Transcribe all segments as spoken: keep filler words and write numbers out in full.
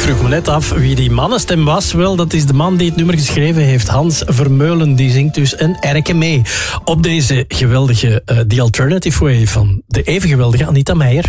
vroeg me net af wie die mannenstem was. Wel, dat is de man die het nummer geschreven heeft. Hans Vermeulen, die zingt dus een erke mee. Op deze geweldige uh, The Alternative Way van de even geweldige Anita Meijer.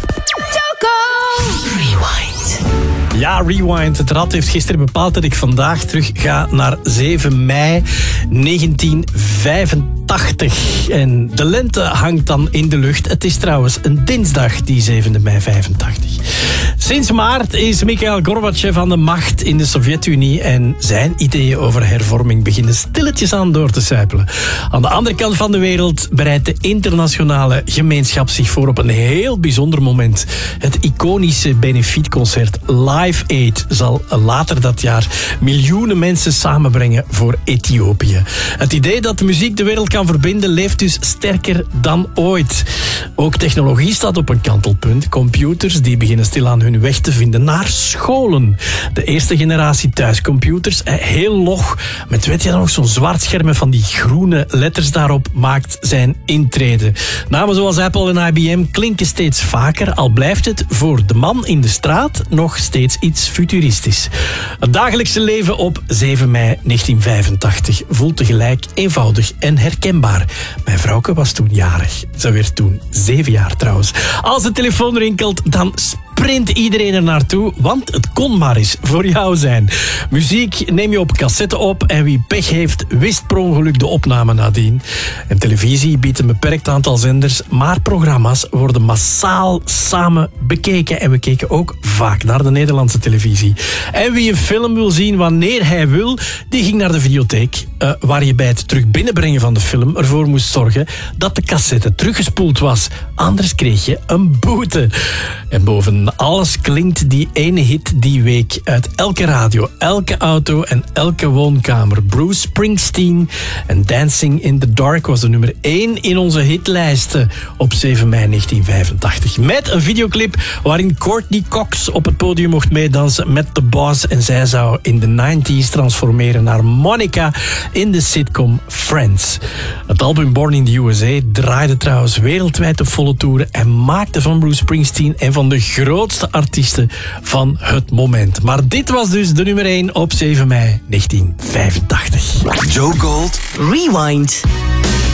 Rewind. Ja, Rewind. Het Rad heeft gisteren bepaald dat ik vandaag terug ga naar zeven mei negentien vijfentachtig. En de lente hangt dan in de lucht. Het is trouwens een dinsdag, die zevende mei vijfentachtig. Sinds maart is Mikhail Gorbachev aan de macht in de Sovjet-Unie en zijn ideeën over hervorming beginnen stilletjes aan door te sijpelen. Aan de andere kant van de wereld bereidt de internationale gemeenschap zich voor op een heel bijzonder moment. Het iconische benefietconcert Live Aid zal later dat jaar miljoenen mensen samenbrengen voor Ethiopië. Het idee dat de muziek de wereld kan verbinden leeft dus sterker dan ooit. Ook technologie staat op een kantelpunt. Computers die beginnen stilaan hun weg te vinden naar scholen. De eerste generatie thuiscomputers, heel log, met weet je nog zo'n zwart scherm met van die groene letters daarop, maakt zijn intrede. Namen zoals Apple en I B M klinken steeds vaker, al blijft het voor de man in de straat nog steeds iets futuristisch. Het dagelijkse leven op zeven mei negentien vijfentachtig voelt tegelijk eenvoudig en herkenbaar. Mijn vrouwke was toen jarig. Ze werd toen zeven jaar trouwens. Als de telefoon rinkelt, dan sprint iedereen er naartoe, want het kon maar eens voor jou zijn. Muziek neem je op cassette op en wie pech heeft, wist per ongeluk de opname nadien. En televisie biedt een beperkt aantal zenders, maar programma's worden massaal samen bekeken. En we keken ook vaak naar de Nederlandse televisie. En wie een film wil zien wanneer hij wil, die ging naar de videotheek, uh, waar je bij het terug binnenbrengen van de film ervoor moest zorgen dat de cassette teruggespoeld was. Anders kreeg je een boete. En boven alles klinkt die ene hit die week uit elke radio, elke auto en elke woonkamer. Bruce Springsteen en Dancing in the Dark was de nummer één in onze hitlijsten op zeven mei negentien vijfentachtig. Met een videoclip waarin Courtney Cox op het podium mocht meedansen met The Boss en zij zou in de negentig's transformeren naar Monica in de sitcom Friends. Het album Born in the U S A draaide trouwens wereldwijd op volle toeren en maakte van Bruce Springsteen een van de grootste artiesten van het moment. Maar dit was dus de nummer één op zeven mei negentien vijfentachtig. Joe Gold Rewind.